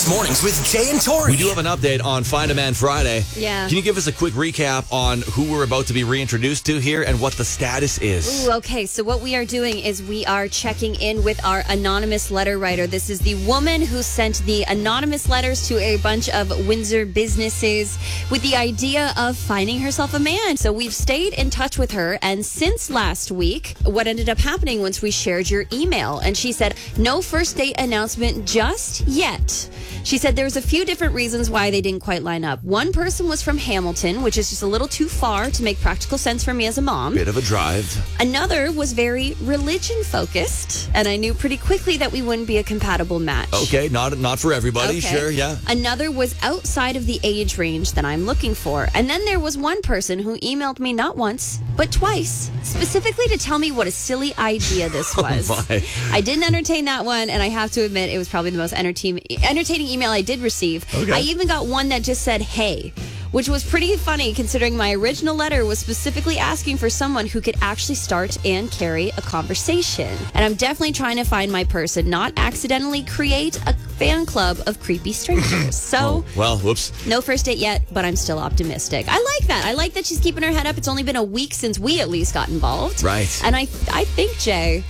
Mix Mornings with Jay and Tori. We do have an update on Find a Man Friday. Yeah. Can you give us a quick recap on who we're about to be reintroduced to here and what the status is? Ooh, okay, so what we are doing is we are checking in with our anonymous letter writer. This is the woman who sent the anonymous letters to a bunch of Windsor businesses with the idea of finding herself a man. So we've stayed in touch with her, and since last week, what ended up happening once we shared your email, and she said, no first date announcement just yet. She said there's a few different reasons why they didn't quite line up. One person was from Hamilton, which is just a little too far to make practical sense for me as a mom. Bit of a drive. Another was very religion focused, and I knew pretty quickly that we wouldn't be a compatible match. Okay, not for everybody, Okay. sure, yeah. Another was outside of the age range that I'm looking for. And then there was one person who emailed me not once, but twice, specifically to tell me what a silly idea this was. Oh my. I didn't entertain that one, and I have to admit it was probably the most entertaining email I did receive. Okay. I even got one that just said, hey, which was pretty funny considering my original letter was specifically asking for someone who could actually start and carry a conversation. And I'm definitely trying to find my person, not accidentally create a fan club of creepy strangers. So, Well, whoops. no first date yet, but I'm still optimistic. I like that. I like that she's keeping her head up. It's only been a week since we at least got involved. Right. And I think, Jay,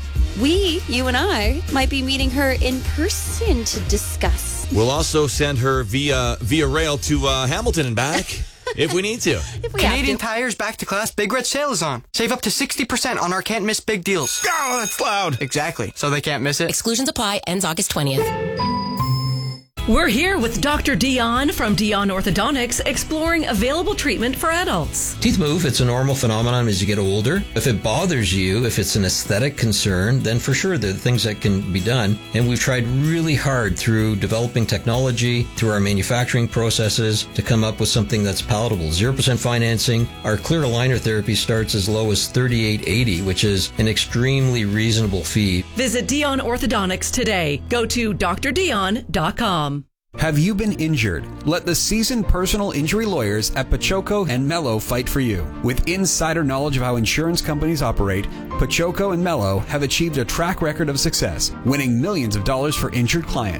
you and I, might be meeting her in person to discuss. We'll also send her via rail to Hamilton and back if we need to. If we Canadian have to. Tire's back to class Big Red Sale is on. Save up to 60% on our can't miss big deals. Oh, that's loud. Exactly. So they can't miss it. Exclusions apply. Ends August 20th. We're here with Dr. Dion from Dion Orthodontics, exploring available treatment for adults. Teeth move. It's a normal phenomenon as you get older. If it bothers you, if it's an aesthetic concern, then for sure there are things that can be done. And we've tried really hard through developing technology, through our manufacturing processes to come up with something that's palatable. 0% financing. Our clear aligner therapy starts as low as $38.80, which is an extremely reasonable fee. Visit Dion Orthodontics today. Go to drdion.com. Have you been injured? Let the seasoned personal injury lawyers at Pachoco and Mello fight for you. With insider knowledge of how insurance companies operate, Pachoco and Mello have achieved a track record of success, winning millions of dollars for injured clients.